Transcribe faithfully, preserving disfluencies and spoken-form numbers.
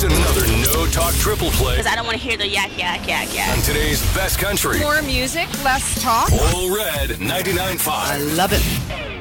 Here's another No Talk triple play Because I don't want to hear the yak, yak, yak, yak. on today's best country. More music, less talk. All Red ninety-nine point five. I love it.